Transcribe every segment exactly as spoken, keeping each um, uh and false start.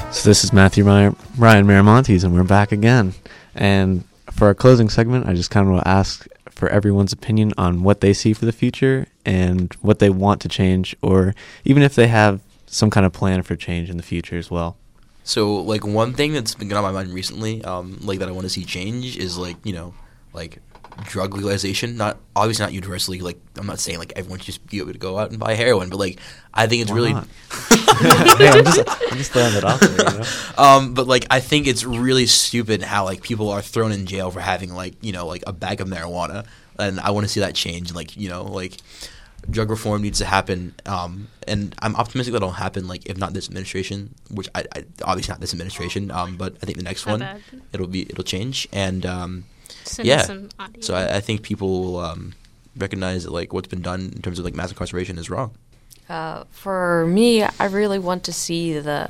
So this is Matthew Ryan, Ryan Miramontes, and we're back again. And for our closing segment, I just kind of want to ask for everyone's opinion on what they see for the future and what they want to change, or even if they have some kind of plan for change in the future as well. So, like, one thing that's been on my mind recently, um, like, that I want to see change is, like, you know, like, drug legalization. Not obviously not universally. Like, I'm not saying like everyone should just be able to go out and buy heroin, but like I think it's Why really. not? yeah, I'm just I'm just throwing that out there. You know? Um, but like I think it's really stupid how like people are thrown in jail for having like you know like a bag of marijuana, and I want to see that change. Like you know like drug reform needs to happen, um, and I'm optimistic that it'll happen. Like if not this administration, which I, I obviously not this administration, um, but I think the next Not one bad. it'll be it'll change and. Um, Send Yeah. us some audio. So I, I think people will um, recognize that like what's been done in terms of like mass incarceration is wrong. Uh, for me, I really want to see the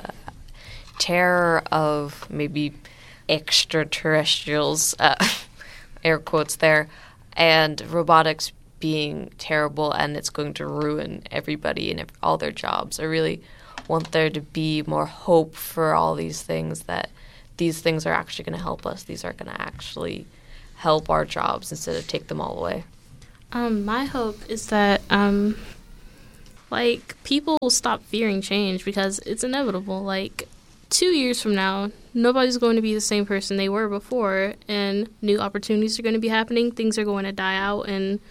terror of maybe extraterrestrials, uh, air quotes there, and robotics being terrible and it's going to ruin everybody and ev- all their jobs. I really want there to be more hope for all these things, that these things are actually going to help us. These are going to actually help our jobs instead of take them all away. Um, my hope is that, um, like, people will stop fearing change because it's inevitable. Like, two years from now, nobody's going to be the same person they were before, and new opportunities are going to be happening, things are going to die out, and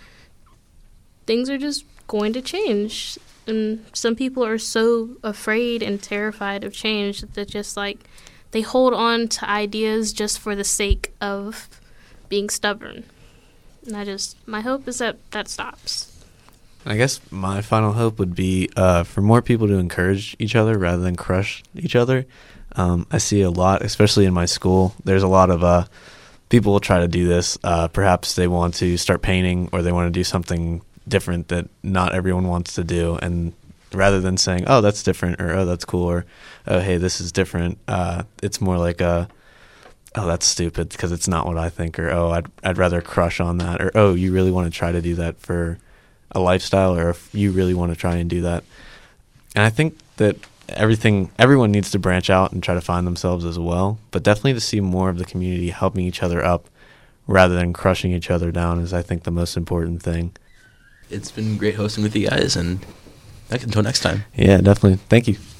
things are just going to change. And some people are so afraid and terrified of change that just, like, they hold on to ideas just for the sake of being stubborn. And I just, my hope is that that stops. I guess my final hope would be uh, for more people to encourage each other rather than crush each other. Um, I see a lot, especially in my school, there's a lot of uh, people will try to do this. Uh, perhaps they want to start painting or they want to do something different that not everyone wants to do. And rather than saying, oh, that's different, or oh, that's cool, or oh, hey, this is different, uh, it's more like a, oh, that's stupid because it's not what I think, or oh, I'd I'd rather crush on that, or oh, you really want to try to do that for a lifestyle, or if you really want to try and do that. And I think that everything, everyone needs to branch out and try to find themselves as well, but definitely to see more of the community helping each other up rather than crushing each other down is, I think, the most important thing. It's been great hosting with you guys, and until next time. Yeah, definitely. Thank you.